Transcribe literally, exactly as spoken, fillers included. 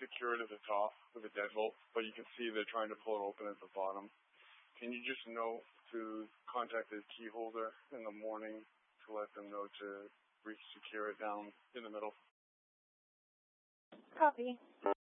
secured at the top with a dead bolt, but you can see they're trying to pull it open at the bottom. Can you just note to contact the key holder in the morning to let them know to re-secure it down in the middle? Copy.